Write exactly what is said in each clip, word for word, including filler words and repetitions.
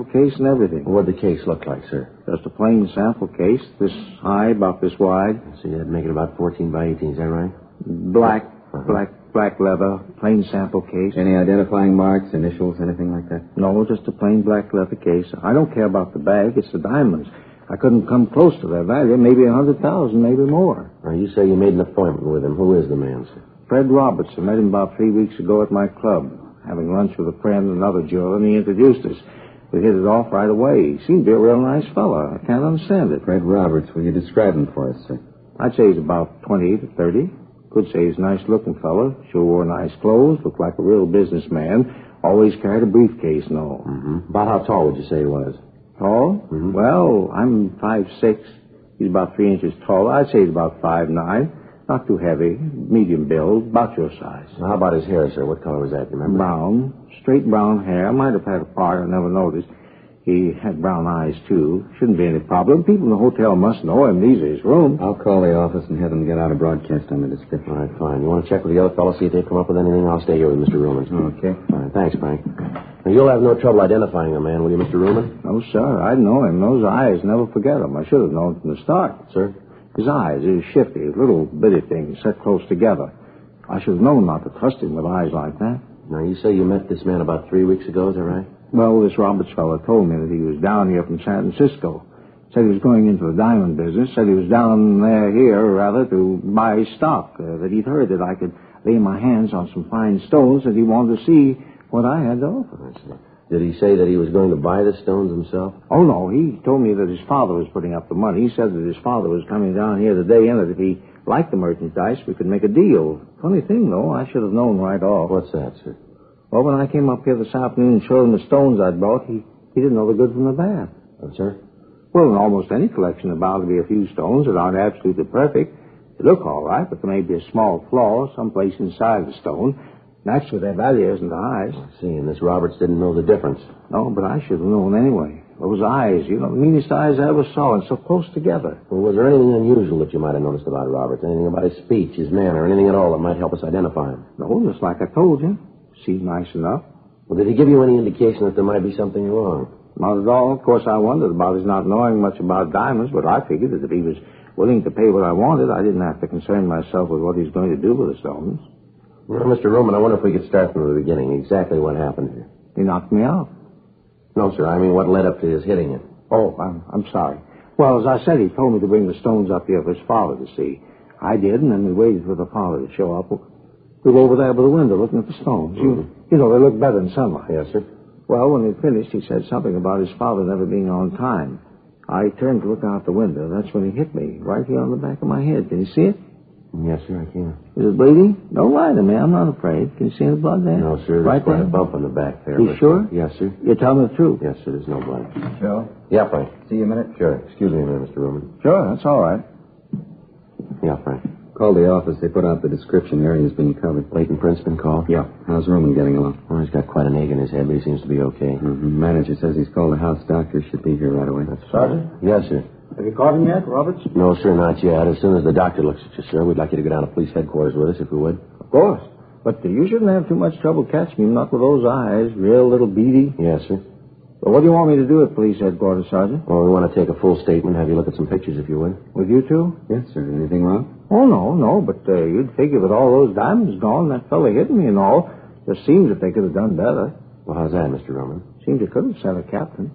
sample case and everything. What'd the case look like, sir? Just a plain sample case, this high, about this wide. So that'd make it about fourteen by eighteen, is that right? Black, uh-huh. black, black leather, plain sample case. Any identifying marks, initials, anything like that? No, just a plain black leather case. I don't care about the bag, it's the diamonds. I couldn't come close to their value, maybe a hundred thousand, maybe more. Now, you say you made an appointment with him. Who is the man, sir? Fred Roberts. I met him about three weeks ago at my club, having lunch with a friend and another jeweler, and he introduced us. We hit it off right away. He seemed to be a real nice fellow. I can't understand it. Fred Roberts, will you describe him for us, sir? I'd say he's about twenty to thirty. Could say he's a nice-looking fellow. Sure wore nice clothes, looked like a real businessman. Always carried a briefcase and all. Mm-hmm. About how tall would you say he was? Tall? Mm-hmm. Well, I'm five six. He's about three inches taller. I'd say he's about five nine. Not too heavy. Medium build. About your size. Now, how about his hair, sir? What color was that, you remember? Brown. Straight brown hair. I might have had a part. I never noticed. He had brown eyes, too. Shouldn't be any problem. People in the hotel must know him. These are his rooms. I'll call the office and have them get out a broadcast on the description. All right, fine. You want to check with the other fellows, see if they've come up with anything? I'll stay here with Mister Ruman. Okay. Fine. Thanks, Frank. Now, you'll have no trouble identifying a man, will you, Mister Ruman? No, sir. I'd know him. Those eyes, never forget them. I should have known from the start. Sir? His eyes, his shifty, little bitty things set close together. I should have known not to trust him with eyes like that. Now, you say you met this man about three weeks ago, is that right? Well, this Roberts fellow told me that he was down here from San Francisco. Said he was going into the diamond business. Said he was down there here, rather, to buy stock. Uh, that he'd heard that I could lay my hands on some fine stones, that he wanted to see what I had to offer. I see. Did he say that he was going to buy the stones himself? Oh, no. He told me that his father was putting up the money. He said that his father was coming down here today, and that if he liked the merchandise, we could make a deal. Funny thing, though, I should have known right off. What's that, sir? Well, when I came up here this afternoon and showed him the stones I'd brought, he, he didn't know the good from the bad. Oh, sir? Well, in almost any collection, there are bound to be a few stones that aren't absolutely perfect. They look all right, but there may be a small flaw someplace inside the stone. Naturally, their value isn't the highest. I see, and this Roberts didn't know the difference. No, but I should have known anyway. Those eyes, you know, the meanest eyes I ever saw, and so close together. Well, was there anything unusual that you might have noticed about Roberts? Anything about his speech, his manner, anything at all that might help us identify him? No, just like I told you. Seemed nice enough. Well, did he give you any indication that there might be something wrong? Not at all. Of course, I wondered about his not knowing much about diamonds, but I figured that if he was willing to pay what I wanted, I didn't have to concern myself with what he's going to do with the stones. Well, Mister Ruman, I wonder if we could start from the beginning. Exactly what happened here. He knocked me out. No, sir. I mean, what led up to his hitting you? Oh, I'm, I'm sorry. Well, as I said, he told me to bring the stones up here for his father to see. I did, and then we waited for the father to show up. We were over there by the window looking at the stones. Mm-hmm. You, you know, they look better in sunlight. Yes, sir. Well, when he finished, he said something about his father never being on time. I turned to look out the window. That's when he hit me, right here on the back of my head. Can you see it? Yes, sir, I can. Is it bleeding? Don't lie to me. I'm not afraid. Can you see the blood there? No, sir. There's right quite there? a bump on the back there. You but... sure? Yes, sir. You're telling the truth? Yes, sir. There's no blood. Joe? Yeah, Frank. See you a minute? Sure. Excuse me a minute, Mister Ruman. Sure, that's all right. Yeah, Frank. Called the office. They put out the description. Area's being covered. Leighton Prince been called? Yeah. How's Ruman getting along? Well, he's got quite an ache in his head, but he seems to be okay. Mm-hmm. Manager says he's called the house doctor. Should be here right away. That's Sergeant? Yes, sir. Have you caught him yet, Roberts? No, sir, not yet. As soon as the doctor looks at you, sir, we'd like you to go down to police headquarters with us, if we would. Of course. But uh, you shouldn't have too much trouble catching him, not with those eyes. Real little beady. Yes, sir. But what do you want me to do at police headquarters, Sergeant? Well, we want to take a full statement, have you look at some pictures, if you would. With you two? Yes, sir. Anything wrong? Oh, no, no. But uh, you'd figure with all those diamonds gone, that fella hitting me and all, just seems that they could have done better. Well, how's that, Mister Roman? Seems they could have sent a captain.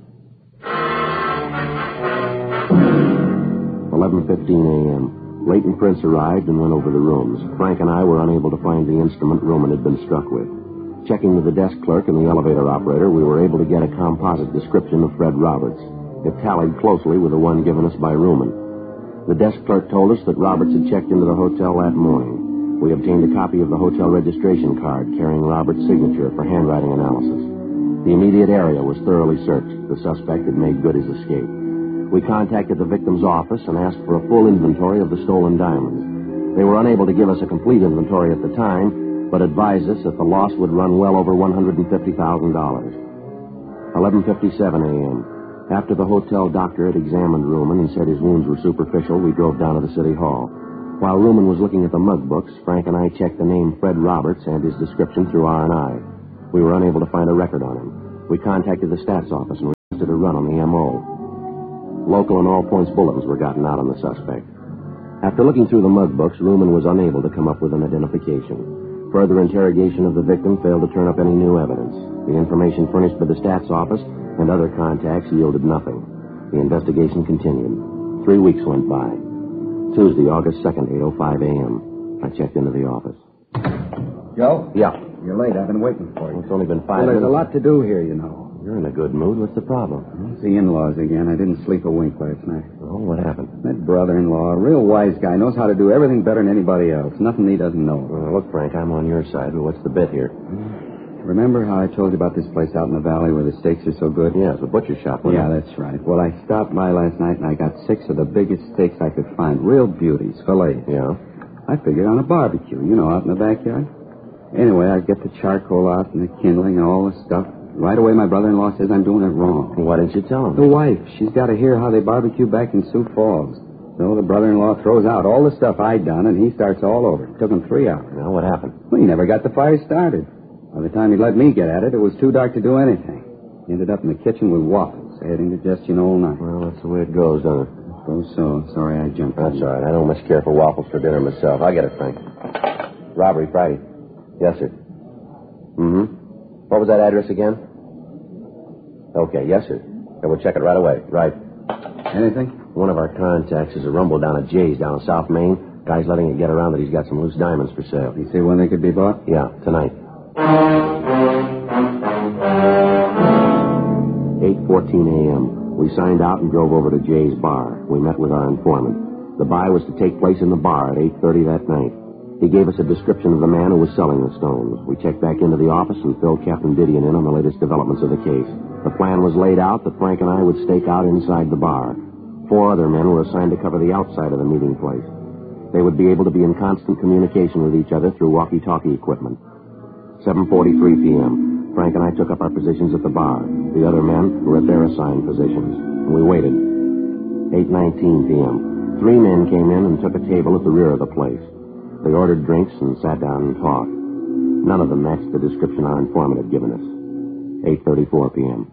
eleven fifteen a.m. Leighton Prince arrived and went over the rooms. Frank and I were unable to find the instrument Roman had been struck with. Checking with the desk clerk and the elevator operator, we were able to get a composite description of Fred Roberts. It tallied closely with the one given us by Ruman. The desk clerk told us that Roberts had checked into the hotel that morning. We obtained a copy of the hotel registration card carrying Roberts' signature for handwriting analysis. The immediate area was thoroughly searched. The suspect had made good his escape. We contacted the victim's office and asked for a full inventory of the stolen diamonds. They were unable to give us a complete inventory at the time, but advised us that the loss would run well over one hundred fifty thousand dollars. eleven fifty-seven a.m. After the hotel doctor had examined Ruman and said his wounds were superficial, we drove down to the city hall. While Ruman was looking at the mug books, Frank and I checked the name Fred Roberts and his description through R and I. We were unable to find a record on him. We contacted the stats office and did a run on the M O. Local and all points bulletins were gotten out on the suspect. After looking through the mug books, Ruman was unable to come up with an identification. Further interrogation of the victim failed to turn up any new evidence. The information furnished by the stats office and other contacts yielded nothing. The investigation continued. Three weeks went by. Tuesday, August second, eight oh five a.m. I checked into the office. Joe? Yeah. You're late. I've been waiting for you. It's only been five Well, there's minutes. a lot to do here, you know. You're in a good mood. What's the problem? It's the in-laws again. I didn't sleep a wink last night. Oh, what happened? That brother-in-law, a real wise guy, knows how to do everything better than anybody else. Nothing he doesn't know. Well, look, Frank, I'm on your side, but what's the bit here? Remember how I told you about this place out in the valley where the steaks are so good? Yeah, it's a butcher shop. wasn't Yeah, it? that's right. Well, I stopped by last night and I got six of the biggest steaks I could find. Real beauties, fillets. Yeah? I figured on a barbecue, you know, out in the backyard. Anyway, I get the charcoal out and the kindling and all the stuff. Right away, my brother-in-law says I'm doing it wrong. Why didn't you tell him? The wife, she's got to hear how they barbecue back in Sioux Falls. So the brother-in-law throws out all the stuff I'd done, and he starts all over. It took him three hours. Now, what happened? Well, he never got the fire started. By the time he let me get at it, it was too dark to do anything. He ended up in the kitchen with waffles, adding digestion all night. Well, that's the way it goes, doesn't it? I suppose so. Sorry I jumped. That's all right. I don't much care for waffles for dinner myself. I get it, Frank. Robbery Friday. Yes, sir. Mm-hmm. What was that address again? Okay, yes, sir. Okay, we'll check it right away. Right. Anything? One of our contacts is a rumble down at Jay's down in South Maine. Guy's letting it get around that he's got some loose diamonds for sale. You see when they could be bought? Yeah, tonight. eight fourteen a.m. We signed out and drove over to Jay's bar. We met with our informant. The buy was to take place in the bar at eight thirty that night. He gave us a description of the man who was selling the stones. We checked back into the office and filled Captain Didion in on the latest developments of the case. The plan was laid out that Frank and I would stake out inside the bar. Four other men were assigned to cover the outside of the meeting place. They would be able to be in constant communication with each other through walkie-talkie equipment. seven forty-three p.m. Frank and I took up our positions at the bar. The other men were at their assigned positions. We waited. eight nineteen p.m. Three men came in and took a table at the rear of the place. They ordered drinks and sat down and talked. None of them matched the description our informant had given us. eight thirty-four p.m.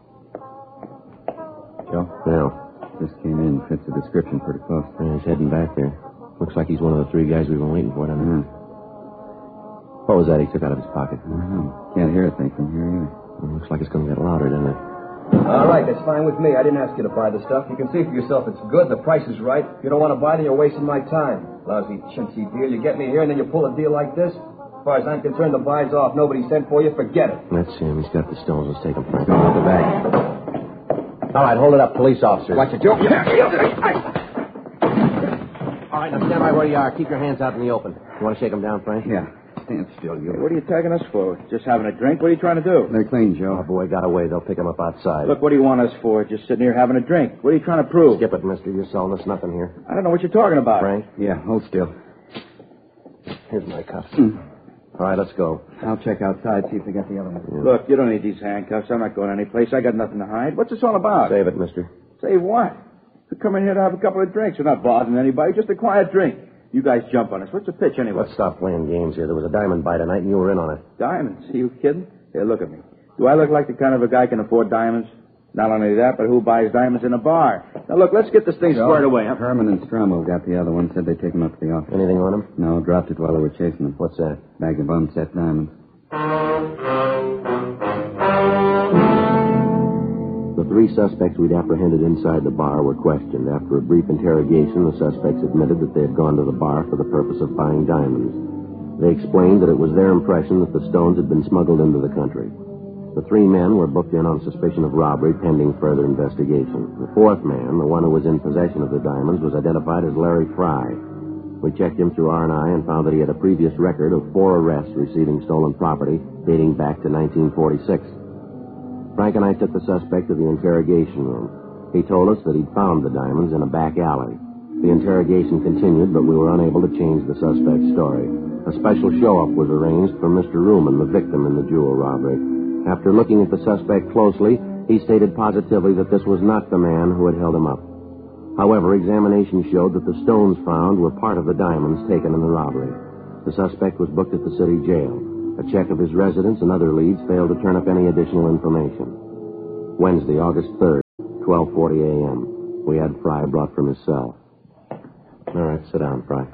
Joe? Yeah. Just came in. Fits the description pretty close. Yeah, he's heading back there. Looks like he's one of the three guys we've been waiting for, doesn't it? Yeah. What was that he took out of his pocket? I don't know. Can't hear a thing from here either. Well, looks like it's going to get louder, doesn't it? All right, that's fine with me. I didn't ask you to buy the stuff. You can see for yourself it's good. The price is right. If you don't want to buy it, then you're wasting my time. Lousy, chintzy deal. You get me here, and then you pull a deal like this? As far as I'm concerned, the buy's off. Nobody sent for you. Forget it. That's him. He's got the stones. Let's take him, Frank. Go out the back. All right, hold it up, police officer. Watch it, Joe. All right, now stand by where you are. Keep your hands out in the open. You want to shake him down, Frank? Yeah. Stand still, you. What are you tagging us for? Just having a drink? What are you trying to do? They're clean, Joe. Oh, boy, got away. They'll pick him up outside. Look, what do you want us for? Just sitting here having a drink. What are you trying to prove? Skip it, mister. You're selling us nothing here. I don't know what you're talking about. Frank, Yeah, hold still. here's my cuffs. Mm. All right, let's go. I'll check outside, see if they got the other one. Yeah. Look, you don't need these handcuffs. I'm not going anyplace. I got nothing to hide. What's this all about? Save it, mister. Say what? We come in here to have a couple of drinks. We're not bothering anybody. Just a quiet drink. You guys jump on us. What's the pitch anyway? Let's stop playing games here. There was a diamond buy tonight, and you were in on it. Diamonds? Are you kidding? Here, look at me. Do I look like the kind of a guy can afford diamonds? Not only that, but who buys diamonds in a bar? Now, look, let's get this thing Joe, squared away. Huh? Herman and Stromo got the other one. Said they'd take him up to the office. Anything on him? No, dropped it while they were chasing him. What's that? Bag of unset diamonds. The three suspects we'd apprehended inside the bar were questioned. After a brief interrogation, the suspects admitted that they had gone to the bar for the purpose of buying diamonds. They explained that it was their impression that the stones had been smuggled into the country. The three men were booked in on suspicion of robbery pending further investigation. The fourth man, the one who was in possession of the diamonds, was identified as Larry Fry. We checked him through R and I and found that he had a previous record of four arrests receiving stolen property dating back to nineteen forty-six. Frank and I took the suspect to the interrogation room. He told us that he'd found the diamonds in a back alley. The interrogation continued, but we were unable to change the suspect's story. A special show-up was arranged for Mister Ruman, the victim in the jewel robbery. After looking at the suspect closely, he stated positively that this was not the man who had held him up. However, examination showed that the stones found were part of the diamonds taken in the robbery. The suspect was booked at the city jail. A check of his residence and other leads failed to turn up any additional information. Wednesday, August third. twelve forty a.m. We had Fry brought from his cell. All right, sit down, Fry.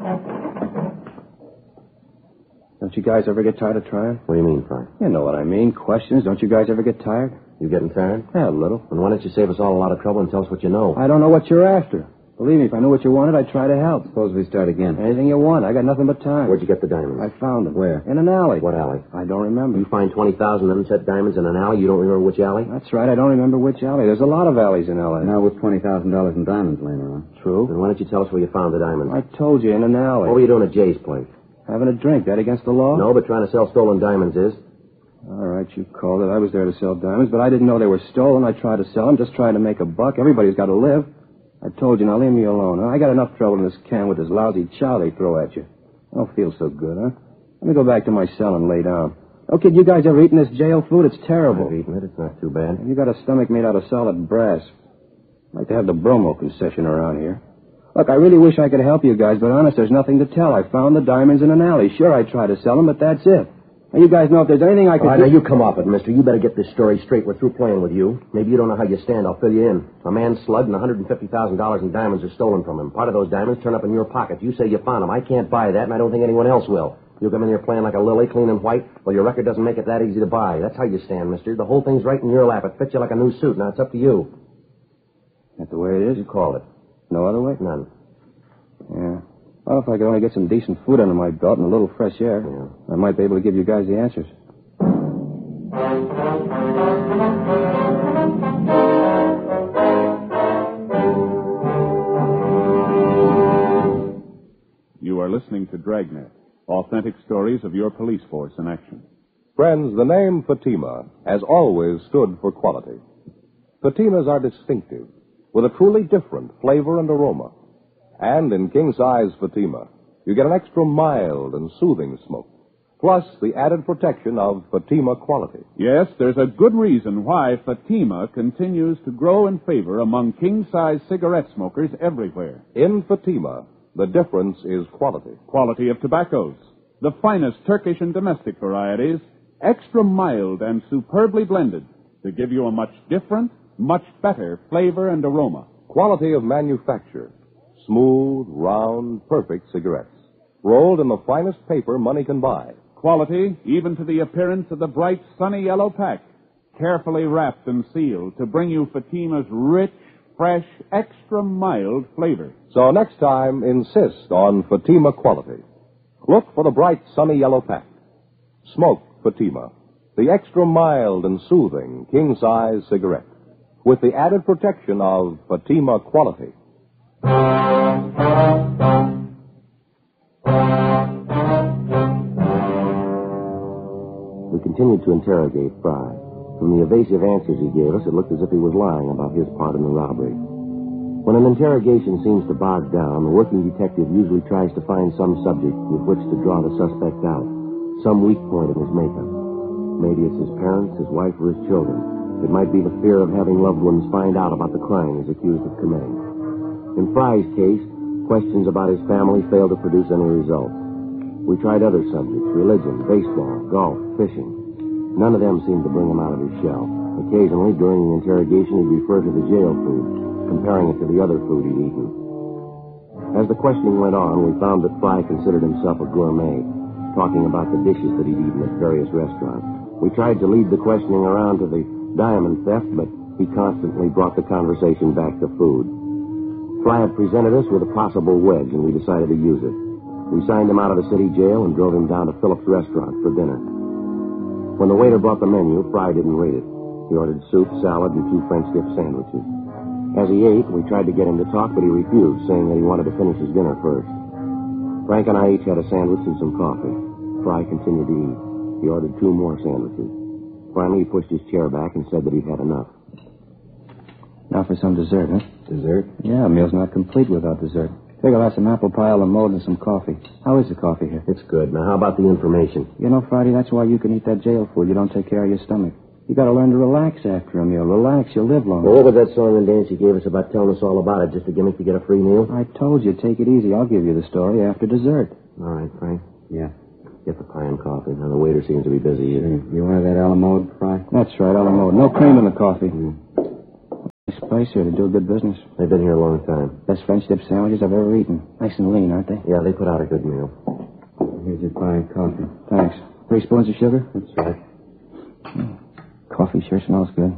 Don't you guys ever get tired of trying? What do you mean, Fry? You know what I mean. Questions. Don't you guys ever get tired? You getting tired? Yeah, a little. Then why don't you save us all a lot of trouble and tell us what you know? I don't know what you're after. Believe me, if I knew what you wanted, I'd try to help. Suppose we start again. Anything you want. I got nothing but time. Where'd you get the diamonds? I found them. Where? In an alley. What alley? I don't remember. You find twenty thousand unset diamonds in an alley? You don't remember which alley? That's right. I don't remember which alley. There's a lot of alleys in L A. Now with twenty thousand dollars in diamonds laying around. True. Then why don't you tell us where you found the diamonds? I told you, in an alley. What were you doing at Jay's place? Having a drink. That against the law? No, but trying to sell stolen diamonds is. All right, you called it. I was there to sell diamonds, but I didn't know they were stolen. I tried to sell them, just trying to make a buck. Everybody's got to live. I told you, now leave me alone. Huh? I got enough trouble in this can with this lousy chow they throw at you. I don't feel so good, huh? Let me go back to my cell and lay down. Oh, kid, you guys ever eaten this jail food? It's terrible. I've eaten it. It's not too bad. You got a stomach made out of solid brass. I'd like to have the bromo concession around here. Look, I really wish I could help you guys, but honest, there's nothing to tell. I found the diamonds in an alley. Sure, I tried to sell them, but that's it. Now, you guys know if there's anything I can All right, do... now you come off it, mister. You better get this story straight. We're through playing with you. Maybe you don't know how you stand. I'll fill you in. A man slugged and one hundred fifty thousand dollars in diamonds are stolen from him. Part of those diamonds turn up in your pocket. You say you found them. I can't buy that, and I don't think anyone else will. You come in here playing like a lily, clean and white. Well, your record doesn't make it that easy to buy. That's how you stand, mister. The whole thing's right in your lap. It fits you like a new suit. Now, it's up to you. That's the way it is? You call it. No other way? None. Yeah. Well, if I could only get some decent food under my belt and a little fresh air, Yeah. I might be able to give you guys the answers. You are listening to Dragnet, authentic stories of your police force in action. Friends, the name Fatima has always stood for quality. Fatimas are distinctive, with a truly different flavor and aroma. And in king-size Fatima, you get an extra mild and soothing smoke, plus the added protection of Fatima quality. Yes, there's a good reason why Fatima continues to grow in favor among king-size cigarette smokers everywhere. In Fatima, the difference is quality. Quality of tobaccos, the finest Turkish and domestic varieties, extra mild and superbly blended to give you a much different, much better flavor and aroma. Quality of manufacture. Smooth, round, perfect cigarettes. Rolled in the finest paper money can buy. Quality, even to the appearance of the bright, sunny yellow pack, carefully wrapped and sealed to bring you Fatima's rich, fresh, extra mild flavor. So next time, insist on Fatima quality. Look for the bright, sunny yellow pack. Smoke Fatima, the extra mild and soothing king-size cigarette, with the added protection of Fatima quality. We continued to interrogate Fry. From the evasive answers he gave us, it looked as if he was lying about his part in the robbery. When an interrogation seems to bog down, the working detective usually tries to find some subject with which to draw the suspect out, some weak point in his makeup. Maybe it's his parents, his wife, or his children. It might be the fear of having loved ones find out about the crime he's accused of committing. In Fry's case, questions about his family failed to produce any results. We tried other subjects, religion, baseball, golf, fishing. None of them seemed to bring him out of his shell. Occasionally, during the interrogation, he'd refer to the jail food, comparing it to the other food he'd eaten. As the questioning went on, we found that Fry considered himself a gourmet, talking about the dishes that he'd eaten at various restaurants. We tried to lead the questioning around to the diamond theft, but he constantly brought the conversation back to food. Fry had presented us with a possible wedge, and we decided to use it. We signed him out of the city jail and drove him down to Phillips' restaurant for dinner. When the waiter brought the menu, Fry didn't read it. He ordered soup, salad, and two French dip sandwiches. As he ate, we tried to get him to talk, but he refused, saying that he wanted to finish his dinner first. Frank and I each had a sandwich and some coffee. Fry continued to eat. He ordered two more sandwiches. Finally, he pushed his chair back and said that he'd had enough. Now for some dessert, huh? Dessert? Yeah, a meal's not complete without dessert. Figure I'll have some apple pie, a mode, and some coffee. How is the coffee here? It's good. Now, how about the information? You know, Friday, that's why you can eat that jail food. You don't take care of your stomach. You got to learn to relax after a meal. Relax, you'll live longer. Well, what was that song and dance you gave us about telling us all about it? Just a gimmick to get a free meal? I told you, take it easy. I'll give you the story after dessert. All right, Frank. Yeah. Get the pie and coffee. Now, the waiter seems to be busy eating. You wanted that Alamode, Fry? That's right, I'll mode. No cream in the coffee. Mm. I suppose place here. They do a good business. They've been here a long time. Best French dip sandwiches I've ever eaten. Nice and lean, aren't they? Yeah, they put out a good meal. Here's your fine coffee. Thanks. Three spoons of sugar? That's right. Coffee sure smells good.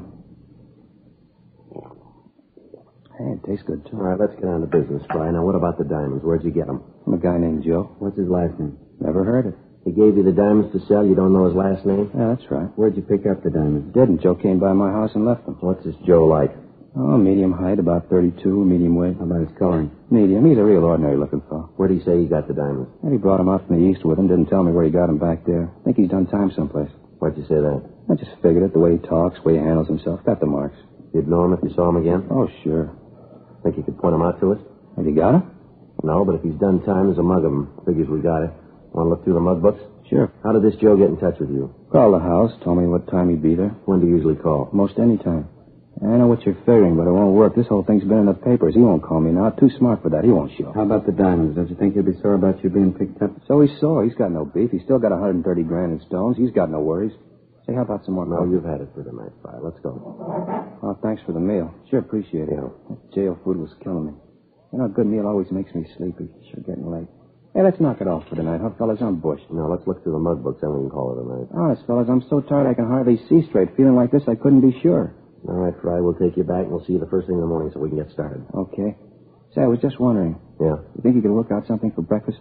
Hey, it tastes good, too. All right, let's get on to business, Fry. Now, what about the diamonds? Where'd you get them? From a guy named Joe. What's his last name? Never heard it. He gave you the diamonds to sell. You don't know his last name? Yeah, that's right. Where'd you pick up the diamonds? Didn't. Joe came by my house and left them. What's this Joe like? Oh, medium height, about thirty-two, medium weight. How about his coloring? Medium. He's a real ordinary-looking fellow. Where'd he say he got the diamonds? And he brought them out from the east with him. Didn't tell me where he got them back there. I think he's done time someplace. Why'd you say that? I just figured it. The way he talks, the way he handles himself. Got the marks. You'd know him if you saw him again? Oh, sure. Think you could point him out to us? Have you got him? No, but if he's done time, there's a mug of him. Figures we got it. Want to look through the mug books? Sure. How did this Joe get in touch with you? Called the house, told me what time he'd be there. When do you usually call? Most any time. I know what you're figuring, but it won't work. This whole thing's been in the papers. He won't call me now. Too smart for that. He won't show. How about the diamonds? Don't you think he'll be sore about you being picked up? So he saw. He's got no beef. He's still got one hundred thirty grand in stones. He's got no worries. Say, how about some more No, coffee? you've had it for tonight, Fry. Let's go. Oh, thanks for the meal. Sure appreciate it. Yeah. That jail food was killing me. You know, a good meal always makes me sleepy. Sure getting late. Hey, let's knock it off for tonight, huh, fellas? I'm bushed. Now, let's look through the mug books, then we can call it a night. Honest, fellas, I'm so tired I can hardly see straight. Feeling like this, I couldn't be sure. All right, Fry, we'll take you back, and we'll see you the first thing in the morning so we can get started. Okay. Say, I was just wondering. Yeah. You think you could work out something for breakfast?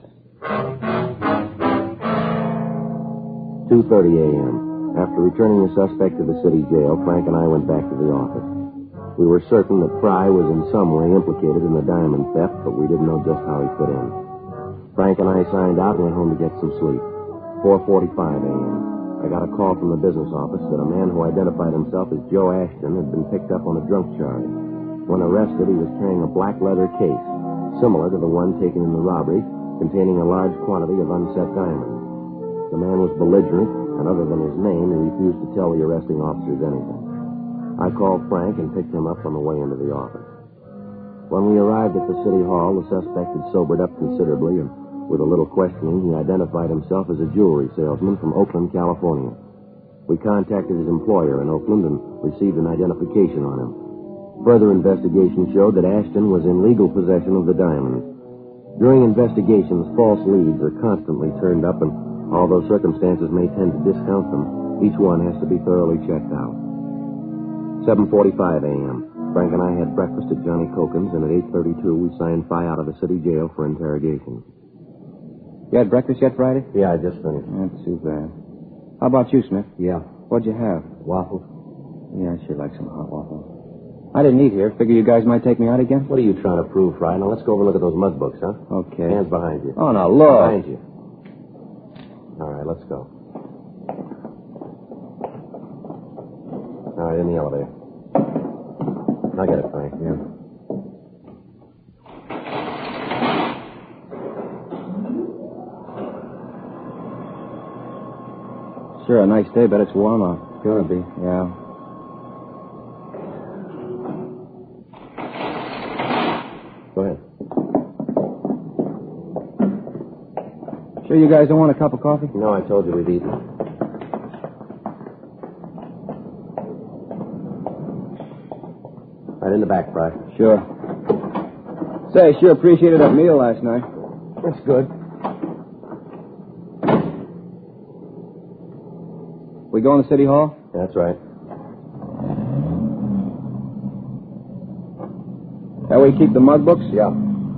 two thirty a.m. After returning the suspect to the city jail, Frank and I went back to the office. We were certain that Fry was in some way implicated in the diamond theft, but we didn't know just how he fit in. Frank and I signed out and went home to get some sleep. four forty-five a.m. I got a call from the business office that a man who identified himself as Joe Ashton had been picked up on a drunk charge. When arrested, he was carrying a black leather case, similar to the one taken in the robbery, containing a large quantity of unset diamonds. The man was belligerent, and other than his name, he refused to tell the arresting officers anything. I called Frank and picked him up on the way into the office. When we arrived at the city hall, the suspect had sobered up considerably, and with a little questioning, he identified himself as a jewelry salesman from Oakland, California. We contacted his employer in Oakland and received an identification on him. Further investigation showed that Ashton was in legal possession of the diamonds. During investigations, false leads are constantly turned up, and although circumstances may tend to discount them, each one has to be thoroughly checked out. seven forty-five a.m. Frank and I had breakfast at Johnny Cokin's, and at eight thirty-two we signed Fry out of the city jail for interrogation. You had breakfast yet, Friday? Yeah, I just finished. Not too bad. How about you, Smith? Yeah. What'd you have? Waffles? Yeah, I'd sure like some hot waffles. I didn't eat here. Figure you guys might take me out again? What are you trying to prove, Fry? Now let's go over and look at those mug books, huh? Okay. Hands behind you. Oh, now, look. Behind you. All right, let's go. All right, in the elevator. I'll get it, Frank. Yeah. Sure, a nice day, but it's warm out. Gonna be. Yeah. Go ahead. Sure you guys don't want a cup of coffee? No, I told you we'd eaten. Right in the back, Fry. Sure. Say, sure appreciated that meal last night. That's good. We going to City Hall? That's right. That way you keep the mug books? Yeah.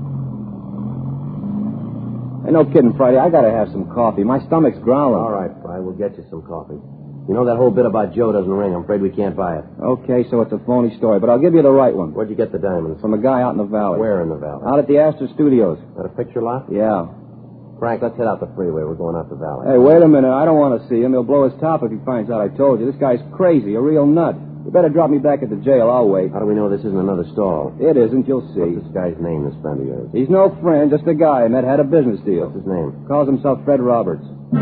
Hey, no kidding, Friday. I gotta have some coffee. My stomach's growling. All right, Fry. We'll get you some coffee. You know that whole bit about Joe doesn't ring. I'm afraid we can't buy it. Okay, so it's a phony story, but I'll give you the right one. Where'd you get the diamonds? From a guy out in the valley. Where in the valley? Out at the Astor Studios. At a picture lot? Yeah. Frank, let's head out the freeway. We're going out the valley. Hey, wait a minute. I don't want to see him. He'll blow his top if he finds out I told you. This guy's crazy, a real nut. You better drop me back at the jail. I'll wait. How do we know this isn't another stall? It isn't. You'll see. What's this guy's name, this friend of yours? He's no friend, just a guy I met, had a business deal. What's his name? Calls himself Fred Roberts.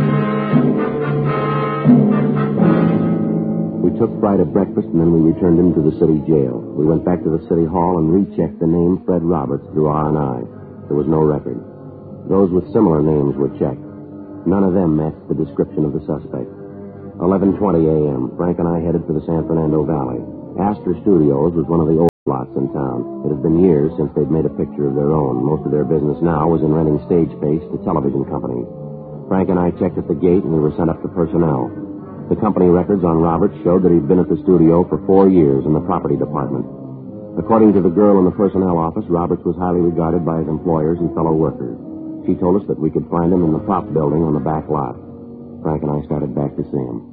We took Fry to breakfast, and then we returned into the city jail. We went back to the city hall and rechecked the name Fred Roberts through R and I. There was no record. Those with similar names were checked. None of them matched the description of the suspect. eleven twenty a.m., Frank and I headed for the San Fernando Valley. Astor Studios was one of the old lots lots in town. It had been years since they'd made a picture of their own. Most of their business now was in renting stage space to television companies. Frank and I checked at the gate, and we were sent up to personnel. The company records on Roberts showed that he'd been at the studio for four years in the property department. According to the girl in the personnel office, Roberts was highly regarded by his employers and fellow workers. She told us that we could find him in the prop building on the back lot. Frank and I started back to see him.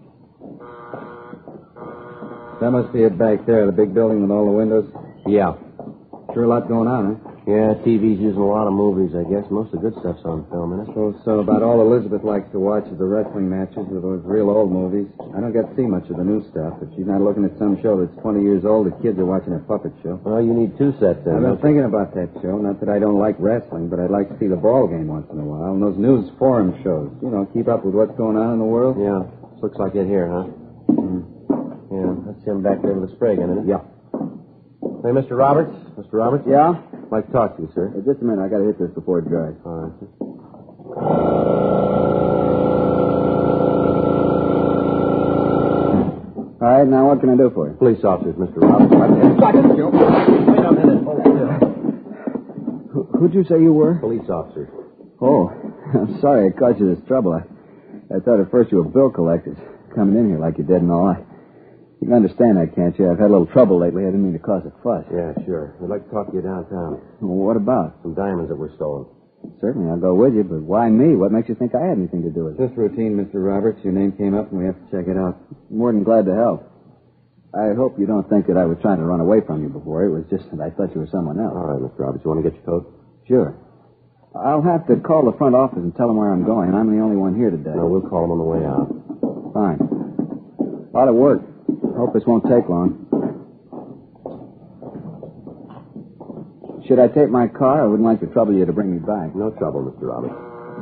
That must be it back there, the big building with all the windows. Yeah. Sure a lot going on, huh? Yeah, T V's using a lot of movies, I guess. Most of the good stuff's on film, isn't it? So, so about all Elizabeth likes to watch is the wrestling matches or those real old movies. I don't get to see much of the new stuff. If she's not looking at some show that's twenty years old, the kids are watching a puppet show. Well, you need two sets then. I've been thinking about that show. Not that I don't like wrestling, but I'd like to see the ball game once in a while. And those news forum shows. You know, keep up with what's going on in the world. Yeah. Looks like it here, huh? Mm. Yeah, that's him back there with the spray gun, isn't it? Yeah. Hey, Mister Roberts? Mister Roberts? Yeah? I'd like to talk to you, sir. Hey, just a minute. I got to hit this before it dries. All right. All right, now what can I do for you? Police officers, Mister Roberts. Wait a minute. Hold still. Who'd you say you were? Police officers. Oh, I'm sorry I caused you this trouble. I, I thought at first you were bill collectors coming in here like you did and all. I, you can understand that, can't you? I've had a little trouble lately. I didn't mean to cause a fuss. Yeah, sure. We'd like to talk to you downtown. Well, what about? Some diamonds that were stolen. Certainly, I'll go with you, but why me? What makes you think I had anything to do with it? Just routine, Mister Roberts. Your name came up and we have to check it out. More than glad to help. I hope you don't think that I was trying to run away from you before. It was just that I thought you were someone else. All right, Mister Roberts. You want to get your coat? Sure. I'll have to call the front office and tell them where I'm going. I'm the only one here today. No, we'll call them on the way out. Fine. A lot of work. Hope this won't take long. Should I take my car? I wouldn't like to trouble you to bring me back. No trouble, Mister Roberts.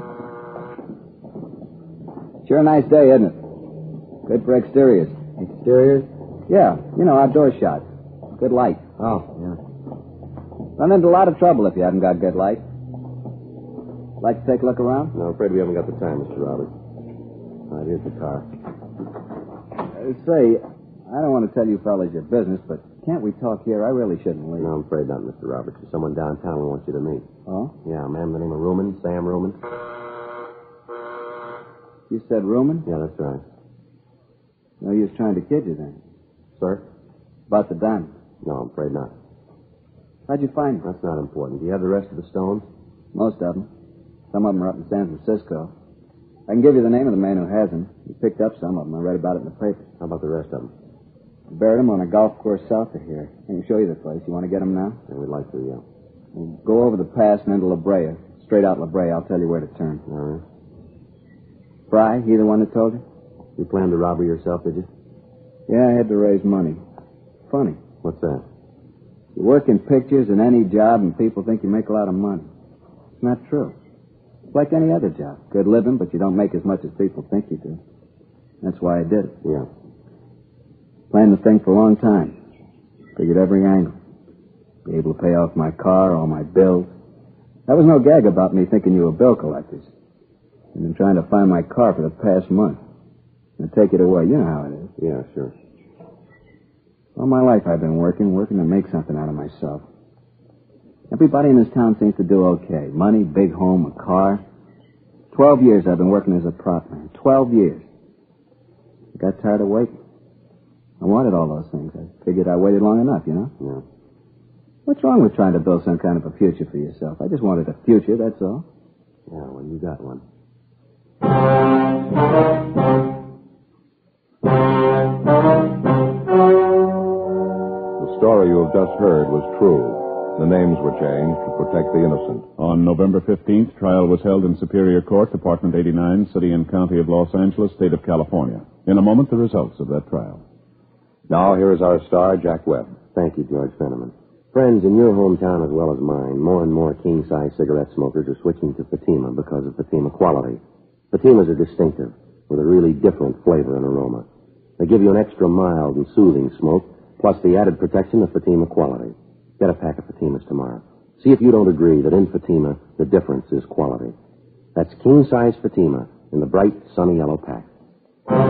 Sure a nice day, isn't it? Good for exteriors. Exteriors? Yeah, you know, outdoor shots. Good light. Oh, yeah. Run into a lot of trouble if you haven't got good light. Like to take a look around? No, afraid we haven't got the time, Mister Roberts. All right, here's the car. Uh, say, I don't want to tell you fellas your business, but can't we talk here? I really shouldn't leave. No, I'm afraid not, Mister Roberts. There's someone downtown we want you to meet. Oh? Yeah, a man by the name of Ruman, Sam Ruman. You said Ruman? Yeah, that's right. No use trying to kid you then. Sir? About the diamond. No, I'm afraid not. How'd you find them? That's not important. Do you have the rest of the stones? Most of them. Some of them are up in San Francisco. I can give you the name of the man who has them. He picked up some of them. I read about it in the paper. How about the rest of them? Buried them on a golf course south of here. I can show you the place. You want to get them now? Yeah, we'd like to, yeah. We'll go over the pass and into La Brea. Straight out La Brea. I'll tell you where to turn. All right. Fry, he the one that told you? You planned to rob her yourself, did you? Yeah, I had to raise money. Funny. What's that? You work in pictures and any job and people think you make a lot of money. It's not true. It's like any other job. Good living, but you don't make as much as people think you do. That's why I did it. Yeah. Planned the thing for a long time. Figured every angle. Be able to pay off my car, all my bills. There was no gag about me thinking you were bill collectors. I've been trying to find my car for the past month. And take it away. You know how it is. Yeah, sure. All my life I've been working, working to make something out of myself. Everybody in this town seems to do okay. Money, big home, a car. Twelve years I've been working as a prop man. Twelve years. I got tired of waiting. I wanted all those things. I figured I waited long enough, you know? Yeah. What's wrong with trying to build some kind of a future for yourself? I just wanted a future, that's all. Yeah, well, you got one. The story you have just heard was true. The names were changed to protect the innocent. On November fifteenth, trial was held in Superior Court, Department eighty-nine, City and County of Los Angeles, State of California. In a moment, the results of that trial. Now, here is our star, Jack Webb. Thank you, George Fenneman. Friends, in your hometown as well as mine, more and more king-size cigarette smokers are switching to Fatima because of Fatima quality. Fatimas are distinctive, with a really different flavor and aroma. They give you an extra mild and soothing smoke, plus the added protection of Fatima quality. Get a pack of Fatimas tomorrow. See if you don't agree that in Fatima, the difference is quality. That's king-size Fatima in the bright, sunny yellow pack.